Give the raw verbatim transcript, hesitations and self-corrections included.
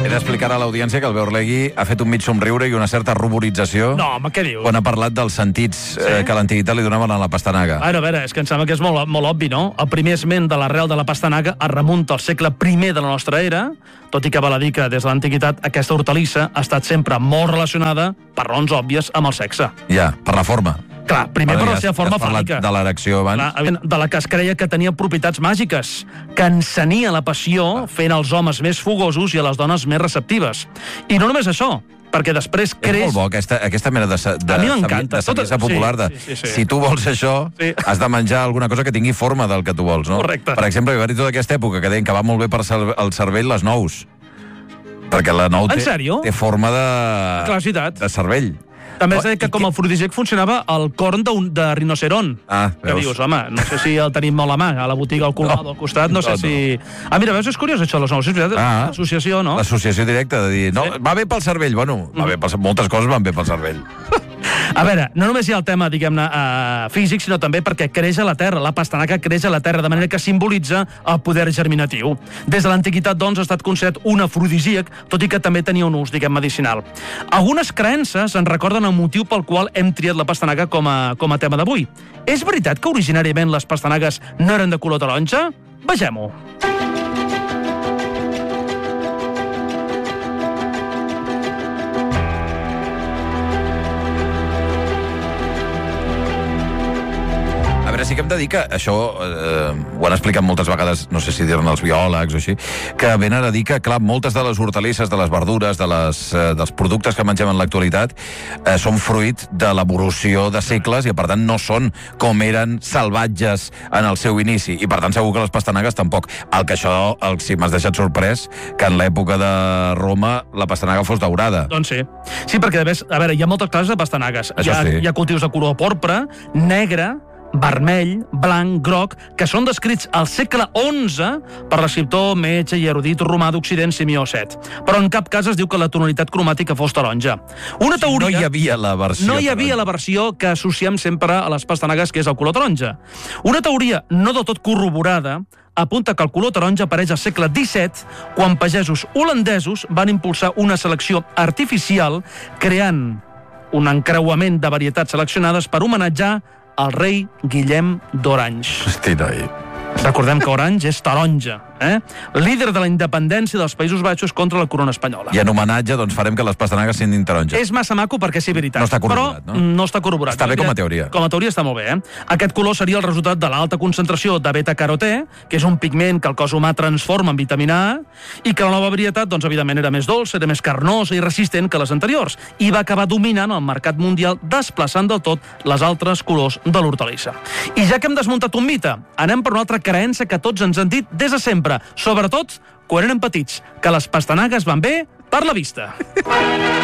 He d'explicar a l'audiència que el Beorlegui ha fet un mig somriure i una certa ruborització No, home, què dius? quan ha parlat dels sentits sí? eh, que a l'antiguitat li donaven a la pastanaga. A veure, a veure, és que em sembla que és molt, molt obvi, no? El primer esment de l'arrel de la pastanaga es remunta al segle primer de la nostra era, tot i que val a dir que des de l'antiguitat aquesta hortalissa ha estat sempre molt relacionada, per raons òbvies, amb el sexe. Ja, per la forma. Clar, primer Bueno, per la ja seva has- forma has parlat fàl·lica. de l'erecció abans. Clar, de la que es creia que tenia propietats màgiques, que encenia la passió fent els homes més fogosos i a les dones més receptives. I no només això, perquè després És creix... molt bo aquesta, aquesta mena de, sa- de, A mi m'encanta. de saviesa Tot- popular de sí, sí, sí, sí. si tu vols això, Sí. has de menjar alguna cosa que tingui forma del que tu vols, no? Correcte. Per exemple, hi va haver tota aquesta època que deien que va molt bé per cer- el cervell les nous. Perquè la nou En té, sèrio? té forma de, Classitat. de cervell. També es Oh, deia que i com a afrodisíac funcionava el corn d'un- de rinoceron. Ah, Que veus? dius, home, no sé si el tenim molt a mà, a la botiga al colmado No. al costat, no sé No, no. si... Ah, mira, veus, és curiós això, les nous, és veritat, Ah. l'associació, no? L'associació directa de dir, no, Sí. va bé pel cervell. Bueno, va bé pel, moltes coses van bé pel cervell. A veure, no només hi ha el tema, diguem-ne, uh, físic, sinó també perquè creix a la terra. La pastanaga creix a la terra, de manera que simbolitza el poder germinatiu. Des de l'antiguitat, doncs, ha estat considerat un afrodisíac, tot i que també tenia un ús, diguem, medicinal. Algunes creences ens recorden el motiu pel qual hem triat la pastanaga com a, com a tema d'avui. És veritat que originàriament les pastanagues no eren de color taronja? Vegem-ho. A veure, sí que hem de dir que això eh, ho han explicat moltes vegades, no sé si dir-ne els biòlegs o així, que venen a dir que, clar, moltes de les hortalisses, de les verdures, de les, eh, dels productes que mengem en l'actualitat eh, són fruit de l'evolució de segles i, per tant, no són com eren salvatges en el seu inici. I, per tant, segur que les pastanagues tampoc. El que això, el, si m'has deixat sorprès, que en l'època de Roma la pastanaga fos daurada. Doncs sí. Sí, perquè, a veure, a veure, hi ha moltes classes de pastanagues. Això hi, ha, sí. hi ha cultius de color porpra, negre, vermell, blanc, groc, que són descrits al segle onze per l'escriptor, metge i erudit romà d'Occident Simeó set. Però en cap cas es diu que la tonalitat cromàtica fos taronja. Una teoria... No hi havia la versió. No hi havia la versió que associem sempre a les pastanagues, que és el color taronja. Una teoria no del tot corroborada apunta que el color taronja apareix al segle disset, quan pagesos holandesos van impulsar una selecció artificial creant un encreuament de varietats seleccionades per homenatjar el rei Guillem d'Orange. Hosti, noi. Recordem que Orange és taronja, eh? Líder de la independència dels Països Baixos contra la corona espanyola. I en homenatge, doncs, farem que les pastanagues siguin taronges. És massa maco perquè sí, veritat. No està corroborat, però, no? no està corroborat. Està bé com a teoria. Com a teoria està molt bé, eh? Aquest color seria el resultat de l'alta concentració de beta-carotè, que és un pigment que el cos humà transforma en vitamina A, i que la nova varietat, doncs, evidentment, era més dolça, era més carnosa i resistent que les anteriors, i va acabar dominant el mercat mundial, desplaçant del tot les altres colors de l'hortalissa. I ja que hem desmuntat un mite, anem per una altra creença que tots ens han dit des de sempre, sobretot quan eren petits, que les pastanagues van bé per la vista.